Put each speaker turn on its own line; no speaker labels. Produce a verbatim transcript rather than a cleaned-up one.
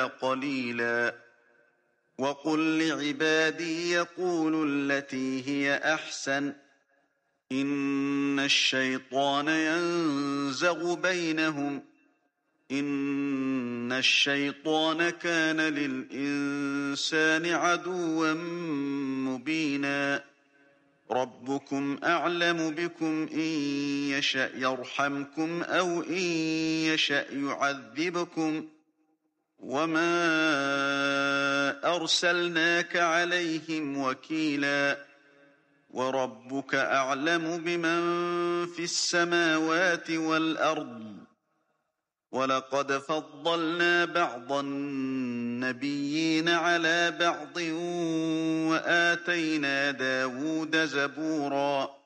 قليلا وقل لعبادي يقولوا التي هي أحسن إن الشيطان ينزغ بينهم إن الشيطان كان للإنسان عدوا مبينا ربكم أعلم بكم إن يشأ يرحمكم أو إن يشأ يعذبكم وما أرسلناك عليهم وكيلا وربك أعلم بمن في السماوات والأرض ولقد فضلنا بعض النبيين على بعض وآتينا داود زبورا